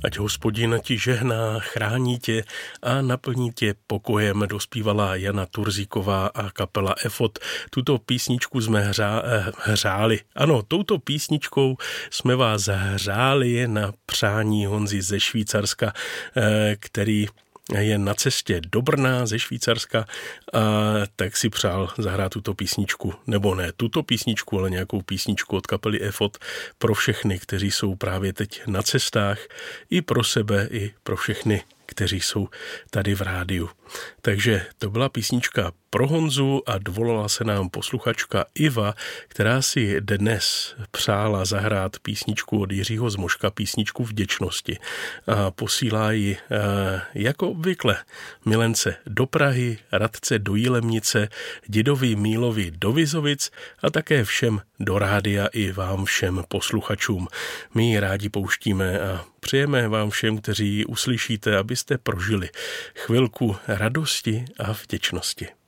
Ať Hospodin ti žehná, chrání tě a naplní tě pokojem, dospívala Jana Turzíková a kapela Efod. Tuto písničku jsme hřáli. Ano, touto písničkou jsme vás hřáli na přání Honzy ze Švýcarska, který je na cestě do Brna ze Švýcarska, a tak si přál zahrát tuto písničku, nebo ne tuto písničku, ale nějakou písničku od kapely Efod pro všechny, kteří jsou právě teď na cestách, i pro sebe, i pro všechny, kteří jsou tady v rádiu. Takže to byla písnička pro Honzu a dovolala se nám posluchačka Iva, která si dnes přála zahrát písničku od Jiřího Zmoška, písničku Vděčnosti. A posílá ji jako obvykle milence do Prahy, Radce do Jilemnice, dědovi Mílovi do Vizovic a také všem do rádia i vám všem posluchačům. My ji rádi pouštíme a přejeme vám všem, kteří ji uslyšíte, abyste prožili chvilku radosti a vděčnosti.